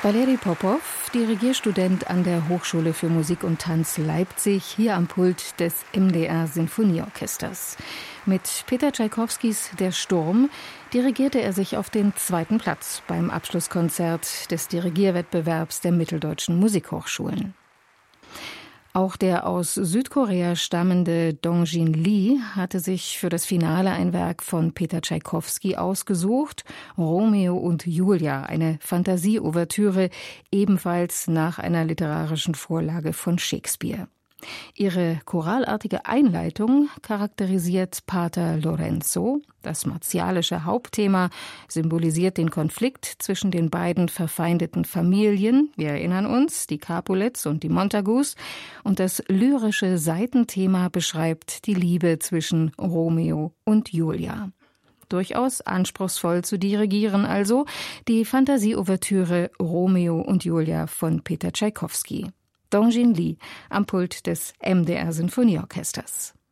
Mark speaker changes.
Speaker 1: Valeri Popov, Dirigierstudent an der Hochschule für Musik und Tanz Leipzig, hier am Pult des MDR Sinfonieorchesters. Mit Peter Tschaikowskis Der Sturm dirigierte er sich auf den 2. Platz beim Abschlusskonzert des Dirigierwettbewerbs der Mitteldeutschen Musikhochschulen. Auch der aus Südkorea stammende Dong-Jin Lee hatte sich für das Finale ein Werk von Peter Tschaikowski ausgesucht, Romeo und Julia, eine Fantasie-Ouvertüre, ebenfalls nach einer literarischen Vorlage von Shakespeare. Ihre choralartige Einleitung charakterisiert Pater Lorenzo. Das martialische Hauptthema symbolisiert den Konflikt zwischen den beiden verfeindeten Familien, wir erinnern uns, die Capulets und die Montagus, und das lyrische Seitenthema beschreibt die Liebe zwischen Romeo und Julia. Durchaus anspruchsvoll zu dirigieren also, die Fantasie-Ouvertüre Romeo und Julia von Peter Tschaikowski. Dong-Jin Lee am Pult des MDR Sinfonieorchesters.